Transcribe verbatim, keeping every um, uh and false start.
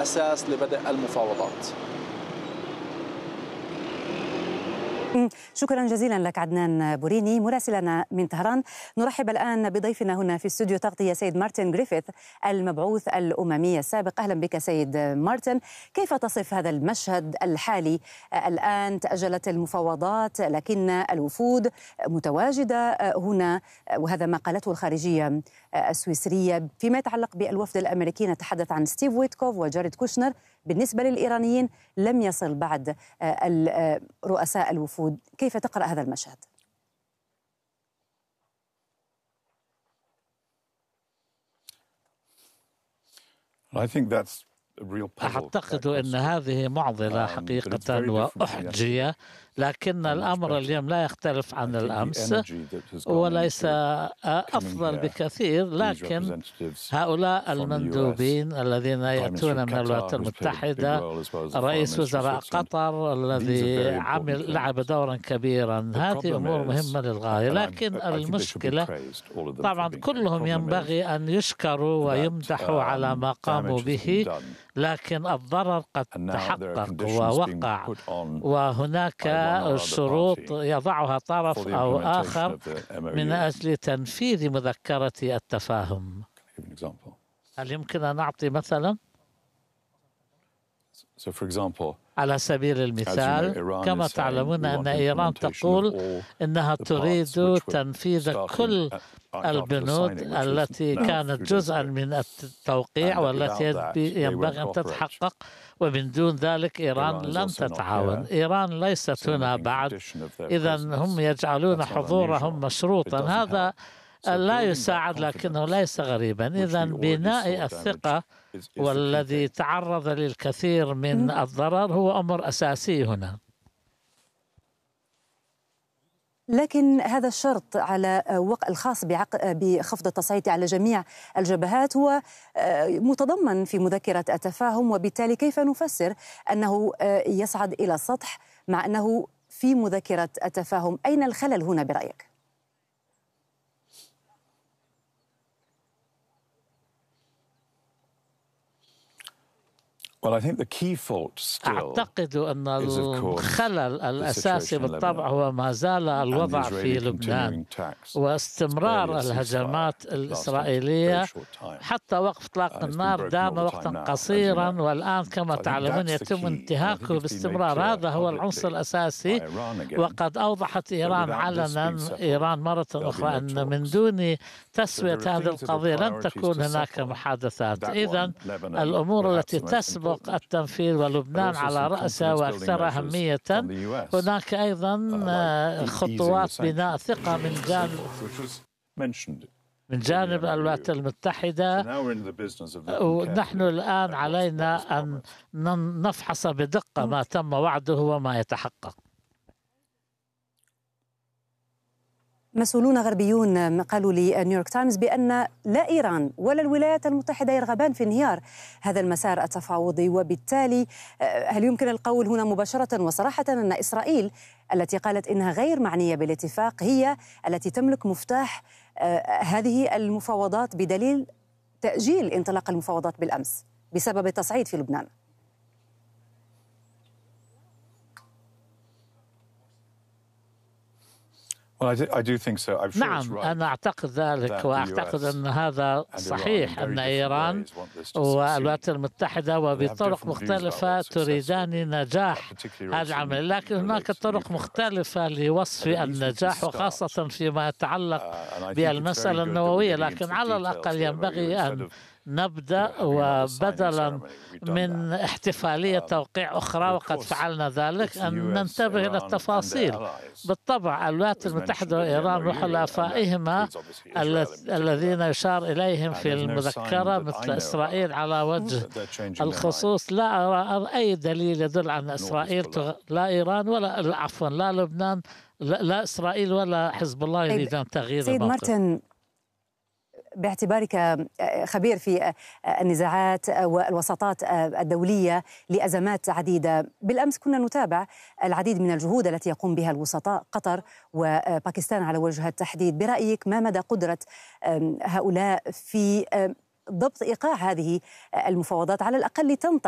أساس لبدء المفاوضات. شكرا جزيلا لك عدنان بوريني مراسلنا من طهران. نرحب الآن بضيفنا هنا في استوديو تغطية سيد مارتن غريفيث المبعوث الأممي السابق. أهلا بك سيد مارتن. كيف تصف هذا المشهد الحالي؟ الآن تأجلت المفاوضات لكن الوفود متواجدة هنا، وهذا ما قالته الخارجية السويسرية. فيما يتعلق بالوفد الأمريكي نتحدث عن ستيف ويتكوف وجاريد كوشنر. بالنسبة للإيرانيين لم يصل بعد رؤساء الوفود. كيف تقرأ هذا المشهد؟ I think that's أعتقد أن هذه معضلة حقيقة وأحجية، لكن الأمر اليوم لا يختلف عن الأمس وليس أفضل بكثير. لكن هؤلاء المندوبين الذين يأتون من الولايات المتحدة، رئيس وزراء قطر الذي عمل لعب دورا كبيرا، هذه أمور مهمة للغاية. لكن المشكلة طبعا كلهم ينبغي أن يشكروا ويمدحوا على ما قاموا به، لكن الضرر قد تحقق ووقع، وهناك شروط يضعها طرف أو آخر من أجل تنفيذ مذكرة التفاهم. هل يمكن أن نعطي مثلا؟ على سبيل المثال، كما تعلمون أن إيران تقول إنها تريد تنفيذ كل البنود التي كانت جزءا من التوقيع والتي ينبغي أن تتحقق، ومن دون ذلك إيران لن تتعاون. إيران ليست هنا بعد، إذن هم يجعلون حضورهم مشروطا. هذا لا يساعد لكنه ليس غريبا. إذن بناء الثقة والذي تعرض للكثير من الضرر هو أمر أساسي هنا. لكن هذا الشرط على وقت الخاص بخفض التصعيد على جميع الجبهات هو متضمن في مذكرة التفاهم، وبالتالي كيف نفسر أنه يصعد إلى السطح مع أنه في مذكرة التفاهم؟ أين الخلل هنا برأيك؟ أعتقد أن الخلل الأساسي بالطبع هو ما زال الوضع في لبنان واستمرار الهجمات الإسرائيلية. حتى وقف إطلاق النار دام وقتا قصيرا، والآن كما تعلمون يتم انتهاكه باستمرار. هذا هو العنصر الأساسي، وقد أوضحت إيران علنا إيران مرة أخرى أن من دون تسوية هذه القضية لن تكون هناك محادثات. إذن الأمور التي تسبق التنفيذ ولبنان على رأسها وأكثر أهمية، هناك أيضا خطوات بناء ثقة من جانب من جانب الولايات المتحدة. ونحن الآن علينا أن نفحص بدقة ما تم وعده وما يتحقق. مسؤولون غربيون قالوا لنيويورك تايمز بأن لا إيران ولا الولايات المتحدة يرغبان في انهيار هذا المسار التفاوضي، وبالتالي هل يمكن القول هنا مباشرة وصراحة أن إسرائيل التي قالت إنها غير معنية بالاتفاق هي التي تملك مفتاح هذه المفاوضات بدليل تأجيل انطلاق المفاوضات بالأمس بسبب التصعيد في لبنان؟ نعم، أنا أعتقد ذلك، وأعتقد أن هذا صحيح، أن إيران والولايات المتحدة وبطرق مختلفة تريدان نجاح هذا العمل، لكن هناك طرق مختلفة لوصف النجاح، وخاصة فيما يتعلق بالمسألة النووية. لكن على الأقل ينبغي أن نبدأ، وبدلا من احتفالية توقيع أخرى وقد فعلنا ذلك أن ننتبه إلى التفاصيل. بالطبع الولايات المتحدة وإيران وحلفائهما الذين يشار إليهم في المذكرة مثل إسرائيل على وجه الخصوص، لا أرى أي دليل يدل على إسرائيل لا إيران ولا عفوا لا لبنان لا, لا إسرائيل ولا حزب الله يريدون تغيير سيد الموقف. مارتن، باعتبارك خبير في النزاعات والوساطات الدولية لأزمات عديدة، بالأمس كنا نتابع العديد من الجهود التي يقوم بها الوسطاء قطر وباكستان على وجه التحديد. برأيك ما مدى قدرة هؤلاء في ضبط إيقاع هذه المفاوضات على الأقل لتنطلق